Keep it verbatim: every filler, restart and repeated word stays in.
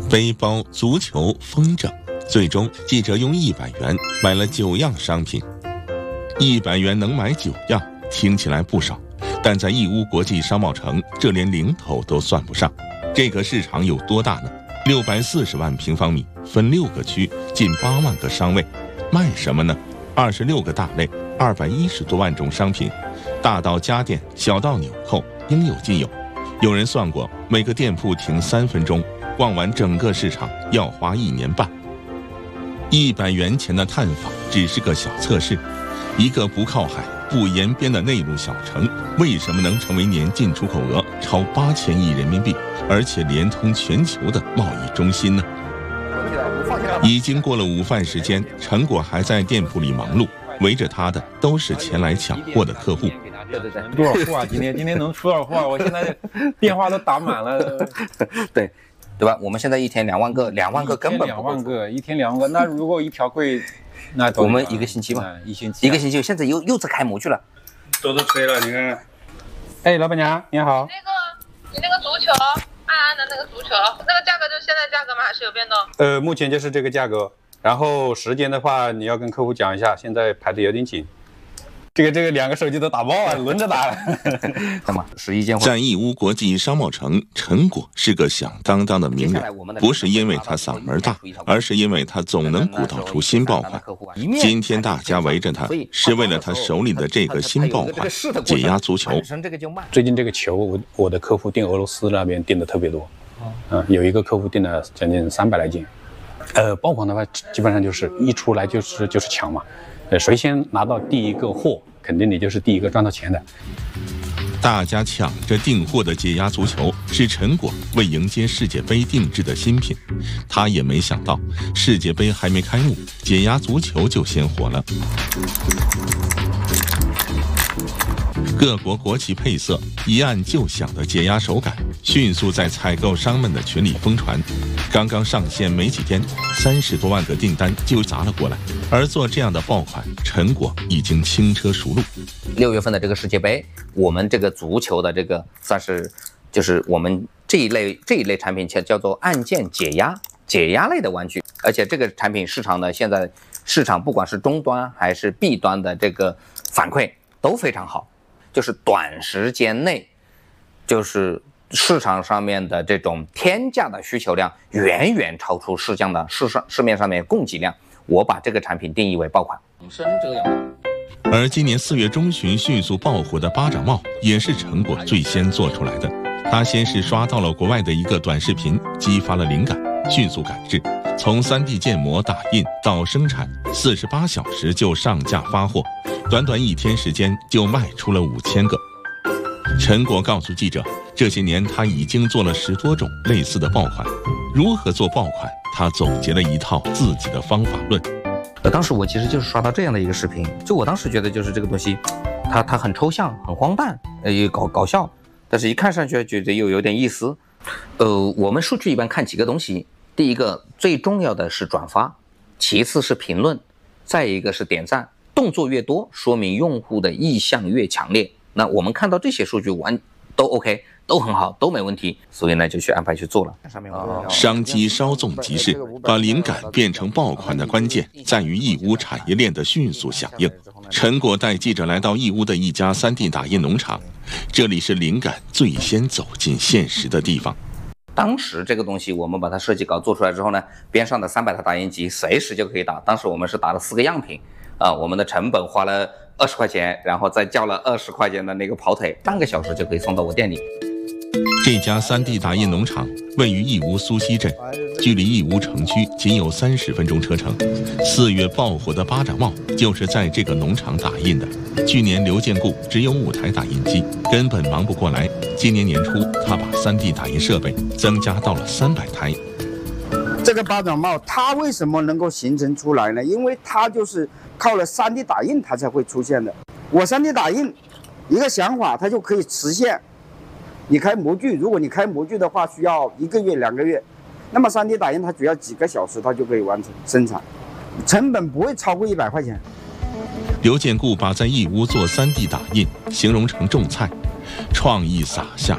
背包、足球、风筝，最终记者用一百元买了九样商品。一百元能买九样，听起来不少，但在义乌国际商贸城，这连零头都算不上。这个市场有多大呢？六百四十万平方米，分六个区，近八万个商位。卖什么呢？二十六个大类，二百一十多万种商品，大到家电，小到纽扣，应有尽有。有人算过，每个店铺停三分钟，逛完整个市场要花一年半。一百元钱的探访只是个小测试，一个不靠海、不沿边的内陆小城，为什么能成为年进出口额超八千亿人民币，而且连通全球的贸易中心呢？已经过了午饭时间，陈果还在店铺里忙碌，围着他的都是前来抢货的客户。 对对对，多少货啊？今天今天能出多少货啊？我现在电话都打满了。 对，对吧？我们现在一天两万个，两万个根本两万个，一天两万个。那如果一条柜，那我们一个星期吧， 一星期， 一个星期。现在又又在开模具了， 都都吹了，你看。 哎，老板娘，你好。 那个，你那个足球，安安的那个足球，那个价格就现在价格吗？还是有变动？ 呃，目前就是这个价格。然后时间的话，你要跟客户讲一下，现在排的有点紧。这个这个两个手机都打爆啊，轮着打了。 干嘛？十一件货。 在义乌国际商贸城，陈果是个响当当的名人，不是因为他嗓门大，而是因为他总能鼓捣出新爆款。今天大家围着他，是为了他手里的这个新爆款——解压足球。 最近这个球，我我的客户订俄罗斯那边订的特别多，嗯，有一个客户订了将近三百来件。呃，爆款的话，基本上就是一出来就是就是抢嘛。呃，谁先拿到第一个货，肯定你就是第一个赚到钱的。 大家抢着订货的解压足球是陈果为迎接世界杯定制的新品，他也没想到世界杯还没开幕，解压足球就先火了。各国国旗配色，一按就响的解压手感，迅速在采购商们的群里疯传。刚刚上线没几天，三十多万个订单就砸了过来。而做这样的爆款，陈果已经轻车熟路。 六月份的这个世界杯，我们这个足球的这个算是就是我们这一类这一类产品叫做按键解压解压类的玩具，而且这个产品市场呢，现在市场不管是终端还是 B 端的这个反馈都非常好。就是短时间内，就是市场上面的这种天价的需求量远远超出市场的市上市面上面供给量，我把这个产品定义为爆款。是这样。 而今年四月中旬迅速爆火的巴掌帽，也是陈果最先做出来的。他先是刷到了国外的一个短视频，激发了灵感，迅速改制，从 三 D 建模打印到生产，四十八小时就上架发货。短短一天时间就卖出了五千个。陈果告诉记者，这些年他已经做了十多种类似的爆款。如何做爆款，他总结了一套自己的方法论。 呃，当时我其实就是刷到这样的一个视频，就我当时觉得就是这个东西，它它很抽象，很荒诞，呃，也搞搞笑，但是一看上去觉得又有点意思。呃，我们数据一般看几个东西，第一个最重要的是转发，其次是评论，再一个是点赞。动作越多，说明用户的意向越强烈。那我们看到这些数据完都 OK， 都很好，都没问题，所以呢就去安排去做了。 商机稍纵即逝，把灵感变成爆款的关键在于义乌产业链的迅速响应。陈果带记者来到义乌的一家 三 D 打印农场，这里是灵感最先走进现实的地方。 当时这个东西我们把它设计稿做出来之后呢，边上的三百台打印机随时就可以打。当时我们是打了四个样品。啊，我们的成本花了二十块钱，然后再交了二十块钱的那个跑腿，半个小时就可以送到我店里。 这家 三 D 打印农场位于义乌苏溪镇，距离义乌城区仅有三十分钟车程。四月爆火的巴掌帽就是在这个农场打印的。去年刘建固只有五台打印机，根本忙不过来。今年年初，他把 三 D 打印设备增加到了三百台。 这个巴掌帽它为什么能够形成出来呢？因为它就是靠了 三 D 打印它才会出现的。我 三 D 打印一个想法它就可以实现。你开模具，如果你开模具的话需要一个月两个月，那么 三 D 打印它只要几个小时它就可以完成生产，成本不会超过一百块钱。 刘建固把在义乌做 三 D 打印形容成种菜，创意撒下